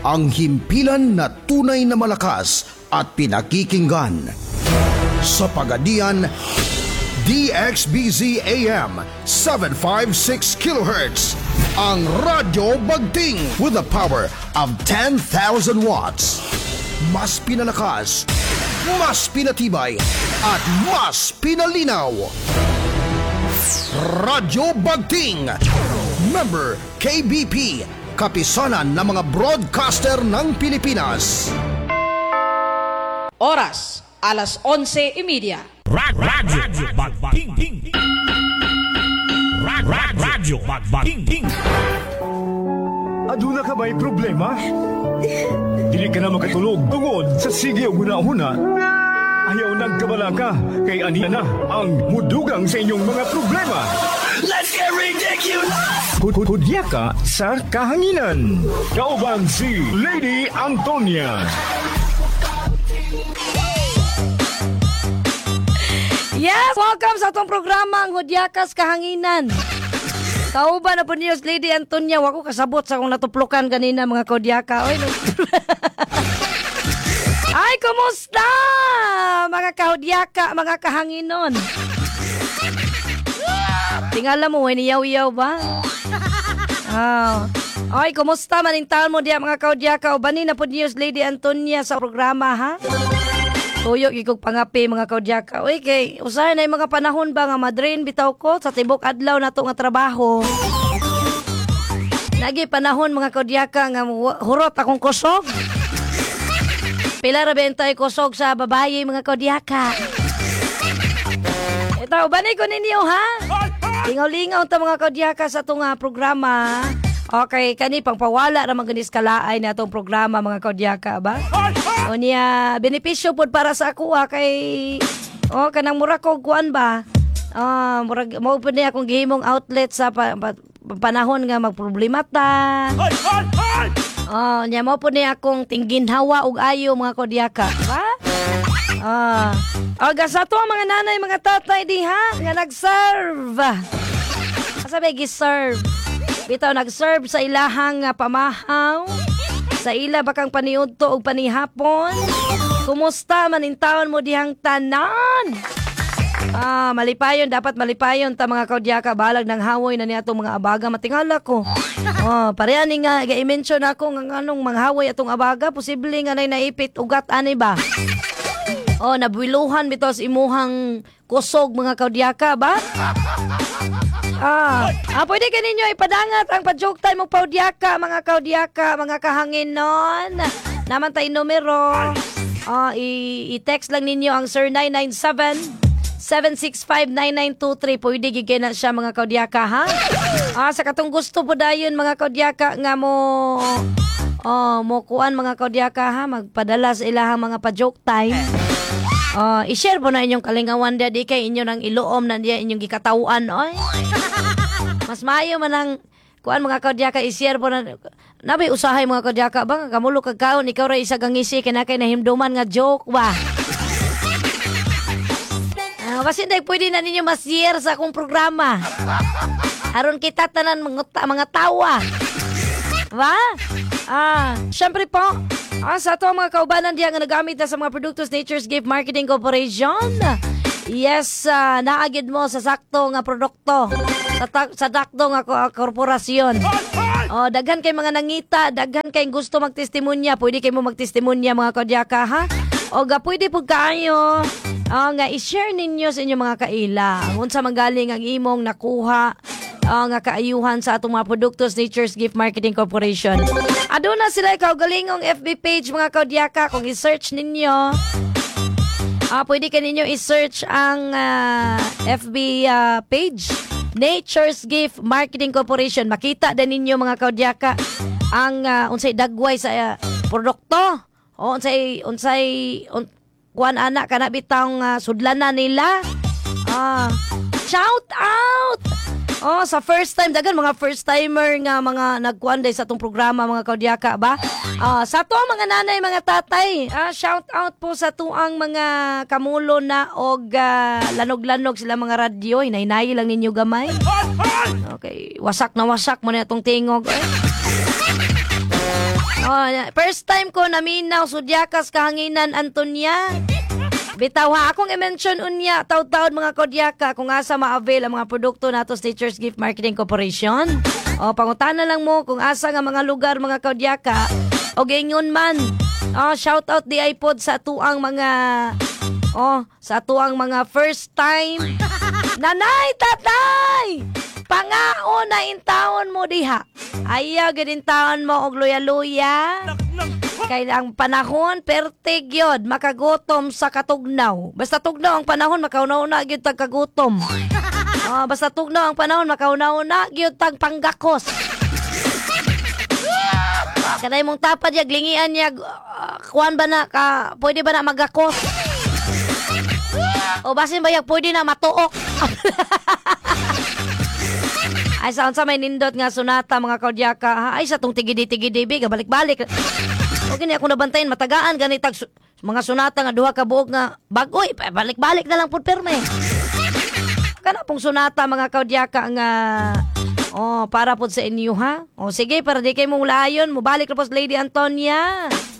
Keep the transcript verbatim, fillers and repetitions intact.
ang himpilan na tunay na malakas at pinakikinggan. Sa Pagadian, D X B Z A M seven fifty-six kilohertz, ang Radyo Bagting with the power of ten thousand watts. Mas pinalakas, mas pinatibay, at mas pinalinaw. Radyo Bagting, member K B P, kapisanan ng mga broadcaster ng Pilipinas. Oras, alas onse y media. Radyo Bagting. Radyo Bagting. Aduna ka ba'y problema? Dili ka na makatulog tungod sa sige o guna-huna. Ayaw nagkabala ka, kay aniya na ang mudugang sa inyong mga problema. Let's get ridiculous! Hudya ka sa kahanginan. Kauban si Lady Antonia. Yes, welcome sa itong programa ang Hudyakas Kahanginan. Kauban na po niyo Lady Antonia. Wako kasabot sa akong natuplukan ganina mga kaudyaka. Oy, ay, kumusta? Mga kaudyaka, mga kahanginon. Tingala mo, way niyaw-yaw ba? Oh. Ay, kumusta maning taon mo diya mga kaudyaka? O banin na po niyo Lady Antonia sa programa, ha? Tuyok ikog pangapi mga kaudyaka. Uy, kay usahay na yung mga panahon ba nga madrain bitaw ko sa tibok adlaw na to nga trabaho. Nagi panahon mga kaudyaka nga hurot akong kusog. Pila ra bentay kusog sa babaye mga kaudyaka. Ito, banay ko ninyo ha? Lingaw-lingaw ta mga kaudyaka sa itong uh, programa. Okay, kani pangpawala na maganis kalaay na itong programa mga kaudyaka ba? O niya, benepisyo po para sa ako ah, kay, o, oh, kanang mura ko kuan ba? Ah, mura, mo po niya akong gihimong outlet sa pa, pa, panahon nga magproblemata. Oh, niya mo po niya akong tingginhawa ug ayo mga kaudyaka, ba? Ah, o, sa to mga nanay, mga tatay diha, nga nag-serve. Kasabi, gi-serve. Bitaw nag-serve sa ilahang uh, pamahaw. Sa ila bakang paniudto o panihapon. Kumusta manintaon mo dihang tanan? Ah, malipayon, dapat malipayon ta mga kaudyaka. Balag ng hawoy na niya itong mga abaga. Matingala ko. Oh, pareha ni nga, i-mention ako ng anong mga hawoy atong abaga. Posible nga na naipit ugat ani ba? Oh, nabuiluhan bitos imuhang kusog mga kaudyaka ba? Ah, ah, pwede ka ninyo ipadangat ang pa-joke time mo paudyaka, mga kaudyaka, mga kahanginon. Naman tayo numero. Ah, i- i-text lang ninyo ang sir nine nine seven, seven six five, nine nine two three. Pwede gigay na siya mga kaudyaka, ha? Ah, sa katong gusto po dayon mga kaudyaka nga mo oh, mo kuan mga kaudyaka ha, magpadala sa ilahang mga pa-joke time. Uh, i-share po na inyong kalingawan dia di kay inyo nang iluom na dia inyong gikatauan oy. Mas maayo man ang kuan mga kaudyaka i-share po na nabi usahay mga kaudyaka ba kamulo kag kaon ikaw ra isa gangisi kay nakay nahimduman nga joke ba. Ah, uh, basin day pwede na ninyo ma-share sa akong programa. Aron kita tanan mga, mga tawa. Ba? Ah, syempre po. Ah, sa ito mga kaubanan diya nga nagamit na sa mga produktos Nature's Gift Marketing Corporation. Yes, uh, naagid mo sa sakto nga produkto. Sa, ta- sa dakto nga ko- korporasyon. Oh, daghan kay mga nangita, daghan kay gusto magtestimonya. Pwede kay mo magtestimonya mga kaudyaka ha. O ga pwede pud kaayo. Oh, nga i-share ninyo sa inyong mga kaila. Unsa manggaling ang imong nakuha uh, nga kaayuhan sa atong mga produktos Nature's Gift Marketing Corporation. Aduna sila ikaw galingong F B page mga kaudyaka kung i-search ninyo. Ah, pwede ka ninyo i-search ang uh, F B uh, page Nature's Gift Marketing Corporation. Makita din ninyo mga kaudyaka ang uh, unsay dagway sa uh, produkto. O unsay unsay un, kuan ana kana bitang uh, sudlanan nila. Ah, shout out. Oh, sa first time, dagan mga first timer nga mga nagkuan day sa atong programa mga kaudyaka ba? Ah, sa to mga nanay, mga tatay, ah, shout out po sa tuang mga kamulo na og uh, lanog-lanog sila mga radyo, hinay-hinay lang ninyo gamay. Okay, wasak na wasak mo na itong tingog. Eh. Oh, first time ko naminaw sudyakas kahanginan Antonia. Bitaw ha akong i-mention unya taud-taud mga kaudyaka kung asa ma-avail ang mga produkto nato sa Teachers Gift Marketing Corporation. O pangutana lang mo kung asa nga mga lugar mga kaudyaka o gingon man. Oh, shout out di iPod sa tuang mga oh, sa tuang mga first time. Nanay, tatay! Pangao na intawon mo diha. Ayaw gid intawon mo og luya-luya. Kay ang panahon pertig yod makagutom sa katugnaw. Basta tugnaw ang panahon makaunaw na gyud tag kagutom. Oh, basta tugnaw ang panahon makaunaw na gyud tag panggakos. Kanay mong tapad yag lingian yag uh, kuan ba na ka pwede ba na magakos? O basin ba yag pwede na matuok? Ay saan sa may nindot nga sunata mga kaudyaka. Ay sa tong tigidi-tigidi biga balik-balik. O gini ako nabantayin matagaan ganitag su- mga sunata nga duha ka buok nga bagoy balik-balik na lang pud perme. Kana pong sunata mga kaudyaka nga oh para pud sa inyo ha. O sige para di kay mong layon mo balik na po sa Lady Antonia.